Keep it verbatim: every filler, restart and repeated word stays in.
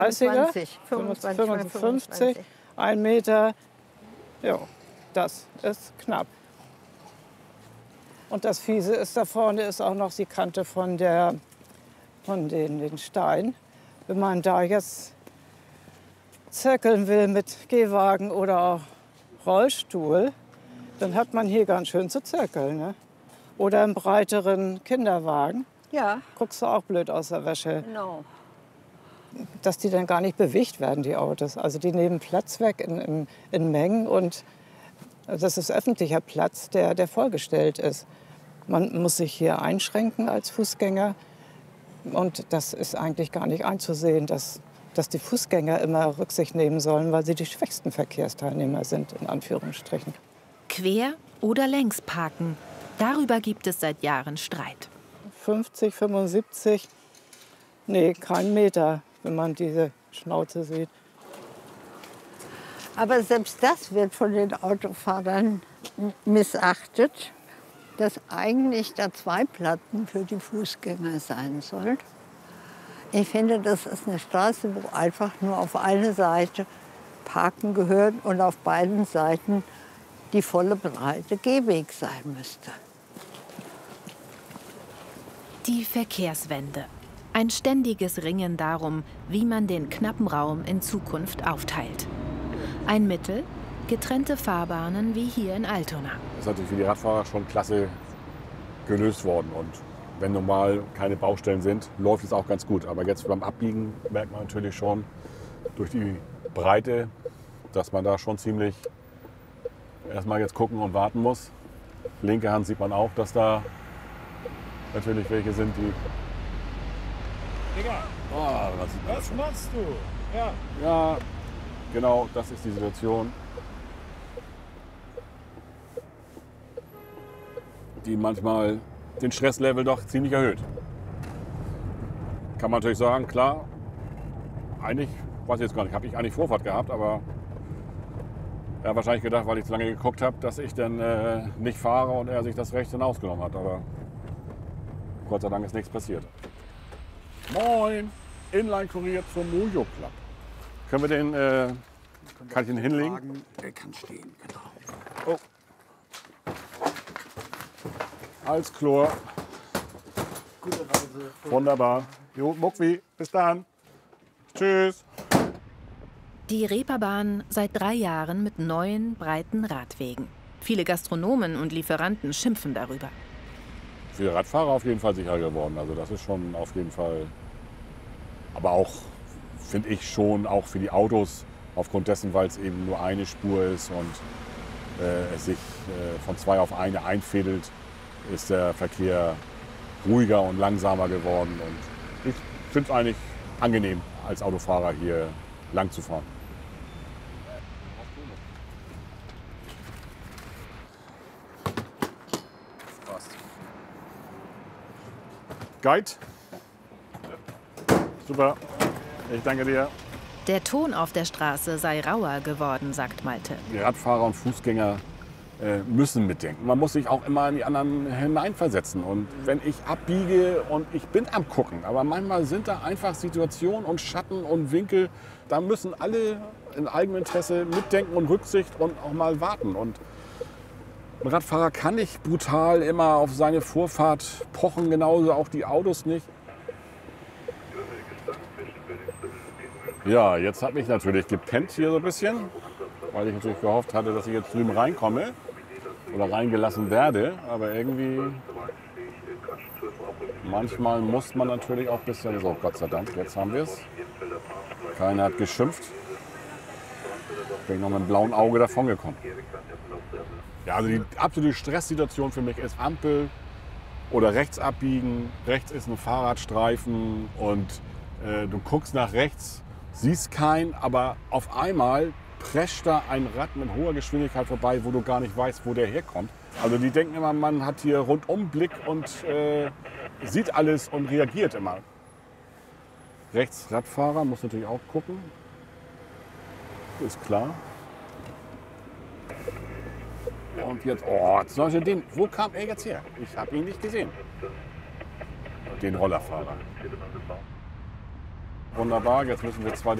fünfundzwanzig, fünfundzwanzig, fünfundfünfzig, ein Meter. Ja, das ist knapp. Und das Fiese ist, da vorne ist auch noch die Kante von, der, von den, den Steinen. Wenn man da jetzt zirkeln will mit Gehwagen oder auch Rollstuhl, dann hat man hier ganz schön zu zirkeln. Ne? Oder im breiteren Kinderwagen. Ja. Guckst du auch blöd aus der Wäsche. Genau. Dass die dann gar nicht bewegt werden, die Autos. Also die nehmen Platz weg in, in, in Mengen. Und das ist öffentlicher Platz, der, der vollgestellt ist. Man muss sich hier einschränken als Fußgänger. Und das ist eigentlich gar nicht einzusehen, dass, dass die Fußgänger immer Rücksicht nehmen sollen, weil sie die schwächsten Verkehrsteilnehmer sind, in Anführungsstrichen. Quer oder längs parken, darüber gibt es seit Jahren Streit. fünfzig, fünfundsiebzig, nee, kein Meter, wenn man diese Schnauze sieht. Aber selbst das wird von den Autofahrern missachtet, dass eigentlich da zwei Platten für die Fußgänger sein sollen. Ich finde, das ist eine Straße, wo einfach nur auf eine Seite parken gehört und auf beiden Seiten die volle breite Gehweg sein müsste. Die Verkehrswende. Ein ständiges Ringen darum, wie man den knappen Raum in Zukunft aufteilt. Ein Mittel? Getrennte Fahrbahnen wie hier in Altona. Das ist natürlich für die Radfahrer schon klasse gelöst worden. Und wenn normal keine Baustellen sind, läuft es auch ganz gut. Aber jetzt beim Abbiegen merkt man natürlich schon durch die Breite, dass man da schon ziemlich erstmal jetzt gucken und warten muss. Linke Hand sieht man auch, dass da natürlich welche sind, die... Digga, Oh, was was machst du? Ja. Ja, genau, das ist die Situation, die manchmal den Stresslevel doch ziemlich erhöht. Kann man natürlich sagen, klar, eigentlich, weiß ich jetzt gar nicht, habe ich eigentlich Vorfahrt gehabt, aber er hat wahrscheinlich gedacht, weil ich zu lange geguckt habe, dass ich dann äh, nicht fahre und er sich das Recht dann ausgenommen hat. Aber Gott sei Dank ist nichts passiert. Moin, Inline-Kurier zum Mojo Club. Können wir den, äh, kann ich den hinlegen? Der kann stehen, genau. Oh. Als Chlor. Gute Reise. Wunderbar. Jo, Muckwi, bis dann. Tschüss. Die Reeperbahn seit drei Jahren mit neuen, breiten Radwegen. Viele Gastronomen und Lieferanten schimpfen darüber. Für die Radfahrer auf jeden Fall sicherer geworden. Also das ist schon auf jeden Fall, aber auch, finde ich schon, auch für die Autos, aufgrund dessen, weil es eben nur eine Spur ist und äh, es sich äh, von zwei auf eine einfädelt, ist der Verkehr ruhiger und langsamer geworden. Und ich finde es eigentlich angenehm, als Autofahrer hier lang zu fahren. Guide? Super, ich danke dir. Der Ton auf der Straße sei rauer geworden, sagt Malte. Die Radfahrer und Fußgänger äh, müssen mitdenken. Man muss sich auch immer in die anderen hineinversetzen. Und wenn ich abbiege und ich bin am Gucken, aber manchmal sind da einfach Situationen und Schatten und Winkel, da müssen alle in Eigeninteresse mitdenken und Rücksicht und auch mal warten. Und ein Radfahrer kann nicht brutal immer auf seine Vorfahrt pochen, genauso auch die Autos nicht. Ja, jetzt habe ich natürlich gepennt hier so ein bisschen, weil ich natürlich gehofft hatte, dass ich jetzt drüben reinkomme oder reingelassen werde. Aber irgendwie, manchmal muss man natürlich auch ein bisschen, so Gott sei Dank, jetzt haben wir es. Keiner hat geschimpft. Bin ich noch mit einem blauen Auge davon gekommen. Ja, also die absolute Stresssituation für mich ist Ampel oder rechts abbiegen. Rechts ist ein Fahrradstreifen und äh, du guckst nach rechts, siehst keinen, aber auf einmal prescht da ein Rad mit hoher Geschwindigkeit vorbei, wo du gar nicht weißt, wo der herkommt. Also die denken immer, man hat hier rundum Blick und äh, sieht alles und reagiert immer. Rechts Radfahrer muss natürlich auch gucken. Ist klar. Und jetzt, oh, zum Beispiel den, wo kam er jetzt her? Ich habe ihn nicht gesehen. Den Rollerfahrer. Wunderbar, jetzt müssen wir zwei